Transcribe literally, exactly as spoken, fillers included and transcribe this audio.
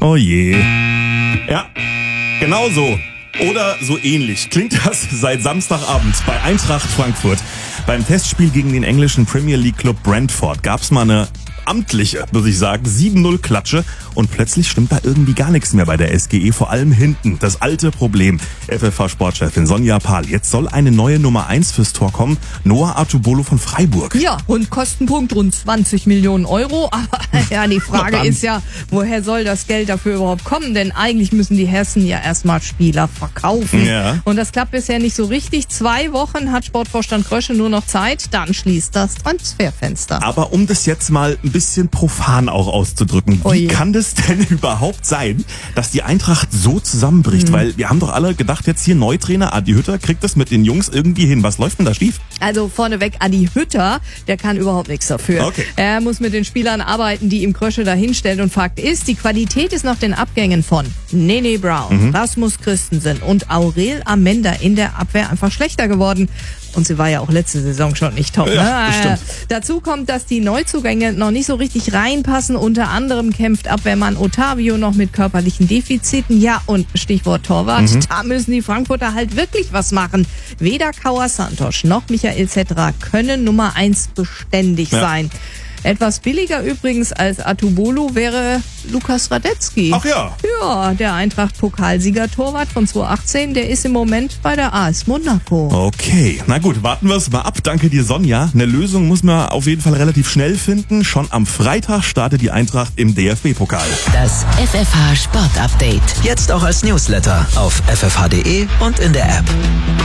Oh je. Ja, genau so. Oder so ähnlich klingt das seit Samstagabend bei Eintracht Frankfurt. Beim Testspiel gegen den englischen Premier League Club Brentford gab's mal eine amtliche, muss ich sagen, sieben null Klatsche und plötzlich stimmt da irgendwie gar nichts mehr bei der S G E, vor allem hinten. Das alte Problem. F F H-Sportchefin Sonja Pahl. Jetzt soll eine neue Nummer eins fürs Tor kommen, Noah Artubolo von Freiburg. Ja, und Kostenpunkt rund zwanzig Millionen Euro. Aber ja, die Frage ist ja, woher soll das Geld dafür überhaupt kommen? Denn eigentlich müssen die Hessen ja erstmal Spieler verkaufen. Ja. Und das klappt bisher nicht so richtig. Zwei Wochen hat Sportvorstand Krösche nur noch Zeit, dann schließt das Transferfenster. Aber um das jetzt mal ein bisschen profan auch auszudrücken, wie Oje. kann das denn überhaupt sein, dass die Eintracht so zusammenbricht? Mhm. Weil wir haben doch alle gedacht, jetzt hier Neutrainer Adi Hütter kriegt das mit den Jungs irgendwie hin. Was läuft denn da schief? Also vorneweg Adi Hütter, der kann überhaupt nichts dafür. Okay. Er muss mit den Spielern arbeiten, die ihm Krösche da hinstellt. Und Fakt ist, die Qualität ist nach den Abgängen von Nene Brown, mhm. Rasmus Christensen und Aurel Amenda in der Abwehr einfach schlechter geworden. Und sie war ja auch letzte Saison schon nicht top. Ja, ne? äh, dazu kommt, dass die Neuzugänge noch nicht so richtig reinpassen. Unter anderem kämpft Abwehrmann Otavio noch mit körperlichen Defiziten. Ja, und Stichwort Torwart, mhm. da müssen die Frankfurter halt wirklich was machen. Weder Kauer Santos noch Michael Cedra können Nummer eins beständig ja. sein. Etwas billiger übrigens als Artubolo wäre Lukas Radetzky. Ach ja. Ja, der Eintracht-Pokalsieger-Torwart von zweitausendachtzehn, der ist im Moment bei der A S Monaco. Okay, na gut, warten wir es mal ab. Danke dir, Sonja. Eine Lösung muss man auf jeden Fall relativ schnell finden. Schon am Freitag startet die Eintracht im D F B-Pokal. Das F F H Sport Update. Jetzt auch als Newsletter auf f f h punkt d e und in der App.